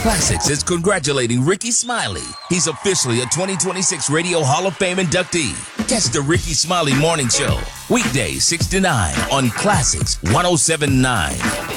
Classics is congratulating Ricky Smiley. He's officially a 2026 Radio Hall of Fame inductee. Catch the Ricky Smiley Morning Show, weekdays 6 to 9 on Classics 107.9.